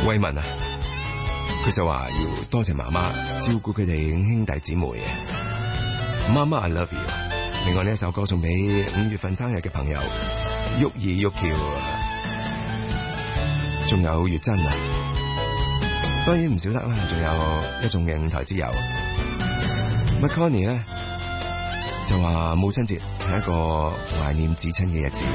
慰問啊，佢就話要多謝媽媽照顧佢哋兄弟姊妹嘅。媽媽 I love you。另外呢一首歌送俾5月份生日嘅朋友玉兒玉橋，仲有月珍啊，當然唔少得啦，仲有一眾嘅5台之友。McConnie 咧就話母親節係一個懷念至親嘅日子。